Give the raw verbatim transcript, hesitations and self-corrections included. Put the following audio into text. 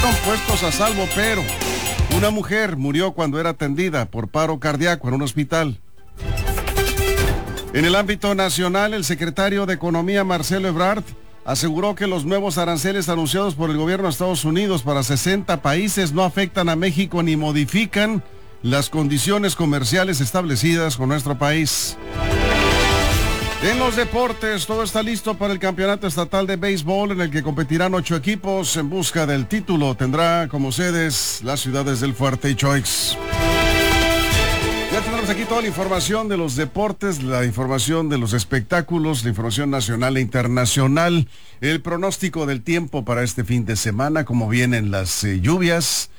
fueron puestos a salvo, pero una mujer murió cuando era atendida por paro cardíaco en un hospital. En el ámbito nacional, el secretario de Economía, Marcelo Ebrard, aseguró que los nuevos aranceles anunciados por el gobierno de Estados Unidos para sesenta países no afectan a México ni modifican las condiciones comerciales establecidas con nuestro país. En los deportes, todo está listo para el campeonato estatal de béisbol en el que competirán ocho equipos en busca del título. Tendrá como sedes las ciudades del Fuerte y Choix. Ya tenemos aquí toda la información de los deportes, la información de los espectáculos, la información nacional e internacional, el pronóstico del tiempo para este fin de semana, cómo vienen las eh, lluvias.